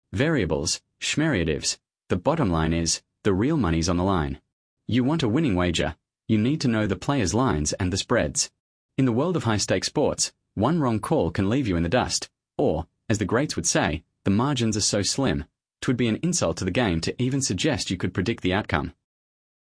Variables, schmeriatives. The bottom line is, the real money's on the line. You want a winning wager. You need to know the players' lines and the spreads. In the world of high-stakes sports, one wrong call can leave you in the dust, or, as the greats would say, the margins are so slim, 'twould be an insult to the game to even suggest you could predict the outcome.